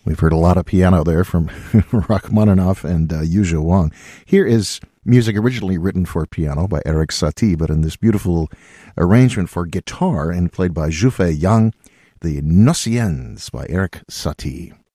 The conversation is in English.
We've heard a lot of piano there from Rachmaninoff and Yuzhou Wang. Here is music originally written for piano by Erik Satie, but in this beautiful arrangement for guitar and played by Zhufei Yang, the Nociens by Erik Satie.